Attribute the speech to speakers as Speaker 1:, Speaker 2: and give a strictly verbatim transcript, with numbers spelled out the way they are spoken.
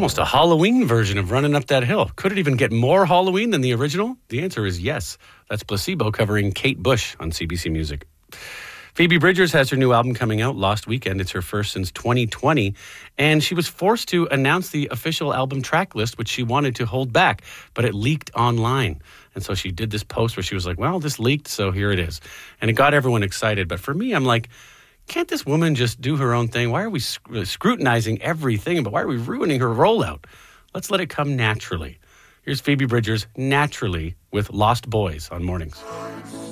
Speaker 1: almost a Halloween version of Running Up That Hill. Could it even get more Halloween than the original? The answer is yes. That's Placebo covering Kate Bush on C B C Music. Phoebe Bridgers has her new album coming out Lost Weekend. It's her first since twenty twenty, and she was forced to announce the official album track list, which she wanted to hold back, but it leaked online. And so she did this post where she was like, well, this leaked, so here it is. And it got everyone excited. But for me, I'm like, can't this woman just do her own thing? Why are we sc- scrutinizing everything? But why are we ruining her rollout? Let's let it come naturally. Here's Phoebe Bridgers, Naturally, with Lost Boys on Mornings.